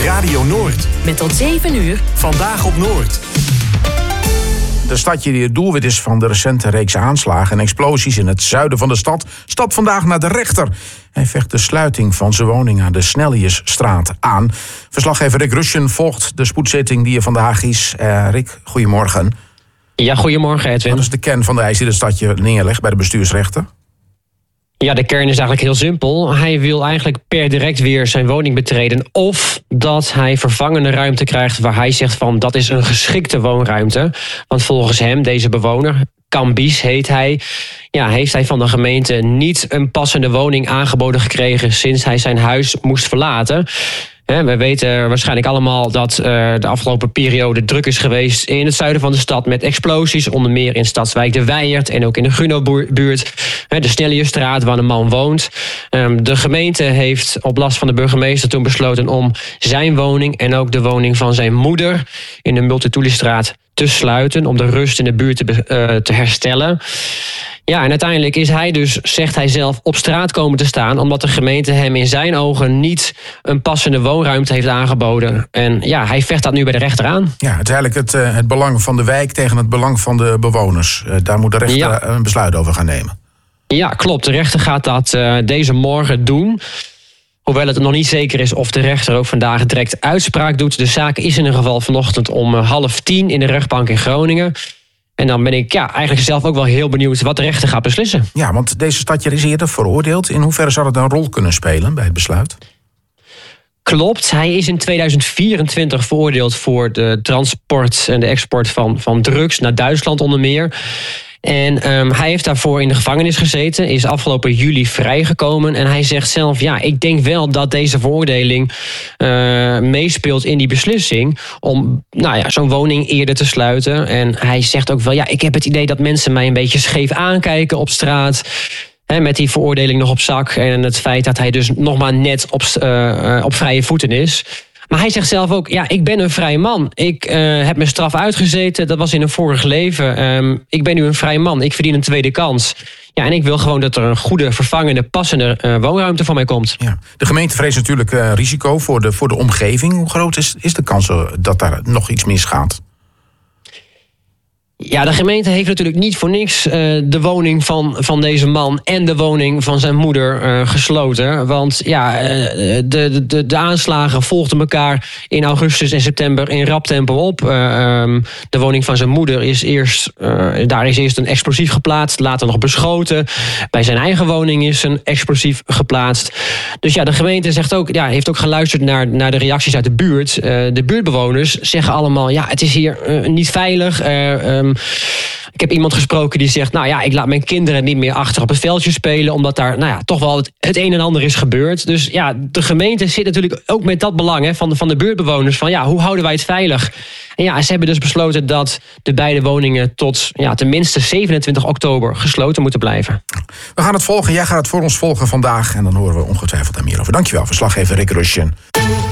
Radio Noord. Met tot 7 uur. Vandaag op Noord. De stadje die het doelwit is van de recente reeks aanslagen en explosies in het zuiden van de stad, stapt vandaag naar de rechter. Hij vecht de sluiting van zijn woning aan de Snelliusstraat aan. Verslaggever Rick Rushen volgt de spoedzitting die er vandaag is. Rick, goedemorgen. Ja, goedemorgen Edwin. Wat is de kern van de eis die het stadje neerlegt bij de bestuursrechter? Ja, de kern is eigenlijk heel simpel. Hij wil eigenlijk per direct weer zijn woning betreden, of dat hij vervangende ruimte krijgt waar hij zegt van dat is een geschikte woonruimte. Want volgens hem, deze bewoner, Kambies heet hij, heeft hij van de gemeente niet een passende woning aangeboden gekregen sinds hij zijn huis moest verlaten. We weten waarschijnlijk allemaal dat de afgelopen periode druk is geweest in het zuiden van de stad met explosies, onder meer in Stadswijk de Wijert en ook in de Grunobuurt, de Snelliusstraat waar een man woont. De gemeente heeft op last van de burgemeester toen besloten om zijn woning en ook de woning van zijn moeder in de Multatuli-straat te sluiten, om de rust in de buurt te herstellen. Ja, en uiteindelijk is hij dus, zegt hij zelf, op straat komen te staan, omdat de gemeente hem in zijn ogen niet een passende woonruimte heeft aangeboden. En ja, hij vecht dat nu bij de rechter aan. Ja, het is eigenlijk het belang van de wijk tegen het belang van de bewoners. Daar moet de rechter een besluit over gaan nemen. Ja, klopt. De rechter gaat dat deze morgen doen. Hoewel het nog niet zeker is of de rechter ook vandaag direct uitspraak doet. De zaak is in ieder geval vanochtend om 9:30 in de rechtbank in Groningen. En dan ben ik eigenlijk zelf ook wel heel benieuwd wat de rechter gaat beslissen. Ja, want deze stadje is eerder veroordeeld. In hoeverre zou het een rol kunnen spelen bij het besluit? Klopt, hij is in 2024 veroordeeld voor de transport en de export van drugs naar Duitsland onder meer. En hij heeft daarvoor in de gevangenis gezeten, is afgelopen juli vrijgekomen. En hij zegt zelf, ik denk wel dat deze veroordeling meespeelt in die beslissing om zo'n woning eerder te sluiten. En hij zegt ook wel, ik heb het idee dat mensen mij een beetje scheef aankijken op straat. Met die veroordeling nog op zak en het feit dat hij dus nog maar net op vrije voeten is. Maar hij zegt zelf ook, ik ben een vrij man. Ik heb mijn straf uitgezeten, dat was in een vorig leven. Ik ben nu een vrij man, ik verdien een tweede kans. Ja, en ik wil gewoon dat er een goede, vervangende, passende woonruimte voor mij komt. Ja. De gemeente vreest natuurlijk risico voor de omgeving. Hoe groot is de kans dat daar nog iets misgaat? Ja, de gemeente heeft natuurlijk niet voor niks de woning van deze man en de woning van zijn moeder gesloten. Want de aanslagen volgden elkaar in augustus en september in rap tempo op. De woning van zijn moeder is eerst een explosief geplaatst, later nog beschoten. Bij zijn eigen woning is een explosief geplaatst. Dus de gemeente zegt ook, heeft ook geluisterd naar de reacties uit de buurt. De buurtbewoners zeggen allemaal, het is hier niet veilig. Ik heb iemand gesproken die zegt, ik laat mijn kinderen niet meer achter op het veldje spelen, omdat daar toch wel het een en ander is gebeurd. Dus de gemeente zit natuurlijk ook met dat belang van de buurtbewoners van hoe houden wij het veilig? En ze hebben dus besloten dat de beide woningen tot tenminste 27 oktober gesloten moeten blijven. We gaan het volgen. Jij gaat het voor ons volgen vandaag en dan horen we ongetwijfeld daar meer over. Dankjewel, verslaggever Rick Rushen.